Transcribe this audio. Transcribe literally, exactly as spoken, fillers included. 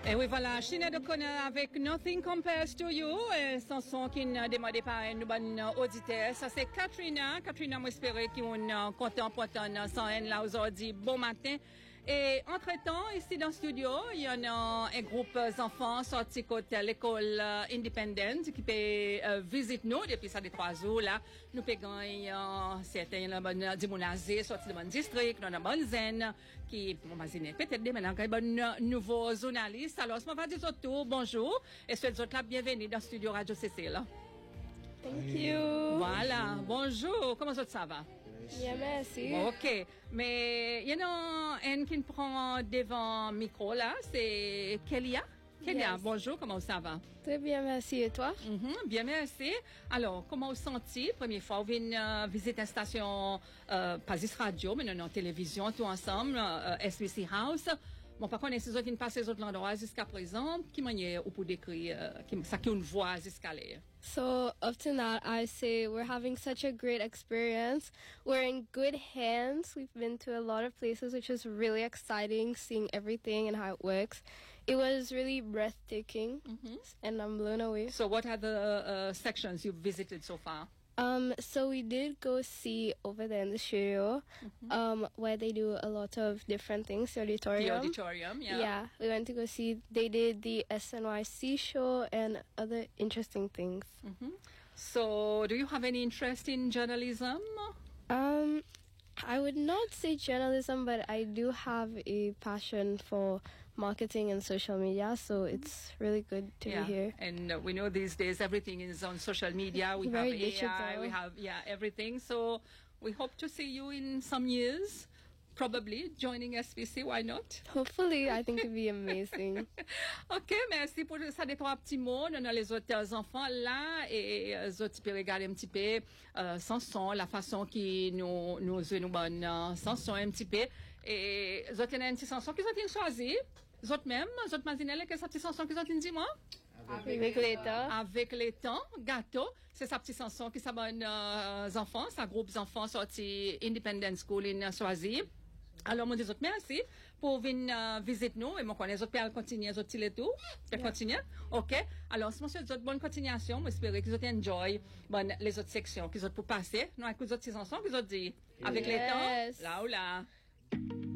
Et oui, voilà, Sinéad O'Connor avec Nothing Compares to You, et chanson qui nous demandé par un bon auditeur. Ça, c'est Katrina. Katrina, j'espère qu'ils ont content pour sans elle là aujourd'hui. Bon matin. Et entre-temps, ici dans le studio, il y en a un groupe d'enfants sortis côté l'école Independent qui peut euh, visiter nous depuis ça des trois jours là. Nous payons euh, certains la bonne dimonazé sortis de bon district, dans la bonne zen qui on va dire peut-être des maintenant un bon nouveau journaliste. Alors, on va dire autour bonjour et souhaite autres la bienvenue dans le studio Radio C C là. Thank you. Voilà, bonjour. Comment ça va? Bien, merci. OK. Mais il y en a un qui prend devant le micro là, c'est Kélia. Kélia, Yes. bonjour, comment ça va? Très bien, merci. Et toi? Mm-hmm, bien, merci. Alors, comment vous sentez? Première fois, vous venez euh, visiter la station, euh, pas juste radio, mais non, télévision, tout ensemble, euh, S B C House. Bon, par contre, ces autres qui passent ces autres endroits jusqu'à présent, qui manière ou pour décrire, euh, qui, ça qui une voix jusqu'à l'air? So, up to now, I say we're having such a great experience. We're in good hands. We've been to a lot of places, which is really exciting, seeing everything and how it works. It was really breathtaking, Mm-hmm. and I'm blown away. So, what are the uh, sections you've visited so far? Um, so we did go see over there in the studio, Mm-hmm. um, where they do a lot of different things, the auditorium. The auditorium, yeah. Yeah, we went to go see, they did the S N Y C show and other interesting things. Mm-hmm. So, do you have any interest in journalism? Um, I would not say journalism, but I do have a passion for marketing and social media, so it's really good to Yeah, be here. and uh, we know these days everything is on social media. We Very have A I, digital. we have yeah everything. So we hope to see you in some years, probably joining S B C. Why not? Hopefully, I think it'd be amazing. OK, merci pour ça des trois petits mots. On a les autres enfants là et euh, les autres peuvent regarder un petit peu euh, sans son, la façon qui nous nous nous bonne euh, sans son un petit peu et les autres une petite chanson qu'ils ont choisi. Les autres même, les autres mazinelles, quelle est sa petite chanson qu'ils ont dit moi? Avec l'état. Avec les temps, gâteau, c'est sa petite chanson qui s'abonne euh, aux enfants, sa groupe d'enfants sorti Independent School in choisi. Alors, moi, dis autres merci pour venir euh, visiter nous et moi, connais les autres pour continuer, les autres les tout, pour continuer. OK? Alors, si monsieur, les autres bonne continuation, j'espère qu'ils ont enjoy bon, les autres sections qu'ils ont pour passer. Nous, avec les autres chansons qu'ils ont dit. Avec les temps, Yes. là ou là.